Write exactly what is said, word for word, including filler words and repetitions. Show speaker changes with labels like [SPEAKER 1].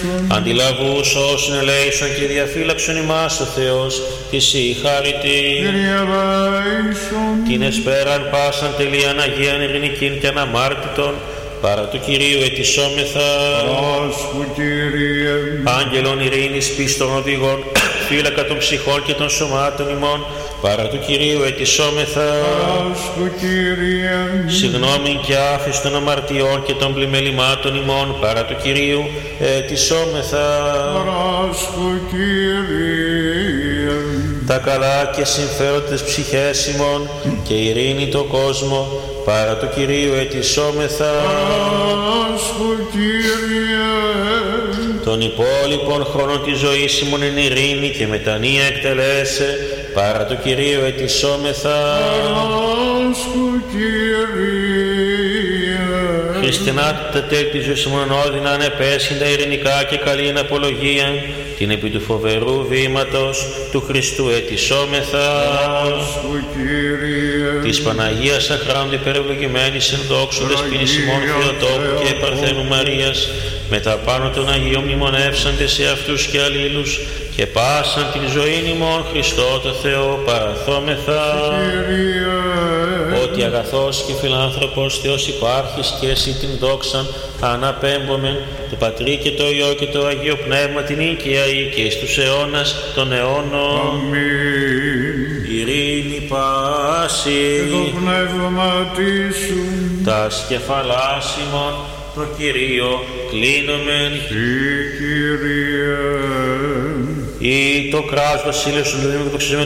[SPEAKER 1] Αντιλαβούς όσων ελέησον και διαφύλαξον ημάς ο Θεός, της η χάρητη. Την εσπέραν πάσαν τελείαν Αγίαν ειρηνικήν και αναμάρτητον, παρά του Κυρίου ετισόμεθα. Άγγελον ειρήνης πίστων οδηγών, φύλακα των ψυχών και των σωμάτων ημών, παρά του Κυρίου ετισόμεθα. Συγγνώμην και άφης των αμαρτιών και των πλημελημάτων ημών, παρά του Κυρίου ετισόμεθα. Τα καλά και συμφέροντες ψυχές ημών και ειρήνη το κόσμο, παρά του Κυρίου ετισόμεθα. Των υπόλοιπων χρόνων της ζωής ημών εν ειρήνη και μετανία εκτελέσε, παρά του Κυρίου ετισόμεθα. Χριστιανά τα τέλη της ζωής ημών ώδυνα ανεπέσχυντα ειρηνικά και καλή εν απολογία, την επί του φοβερού βήματος του Χριστού ετισόμεθα. Της Παναγίας αχράντου υπερευλογημένης εν δόξου δεσποινής ημών Θεοτόκου και Παρθένου Μαρίας, με τα πάνω των Αγίων μνημονεύσαντε σε αυτούς και αλλήλους, και πάσαν την ζωήν ημών Χριστό το Θεό παραθόμεθα. Ότι αγαθός και φιλάνθρωπος Θεός υπάρχεις και εσύ την δόξαν αναπέμπομεν του Πατρί και το Υιό και το Αγίο Πνεύμα την οίκαια ή και εις τους αιώνας των αιώνων.
[SPEAKER 2] Αμήν.
[SPEAKER 1] Ειρήνη πάση
[SPEAKER 2] Και το πνεύμα σου
[SPEAKER 1] τας κεφαλάς ημών το Κυρίο κλείνομεν.
[SPEAKER 2] Συ Κύριε.
[SPEAKER 1] Ή το κράτος βασίλειος του Δήμου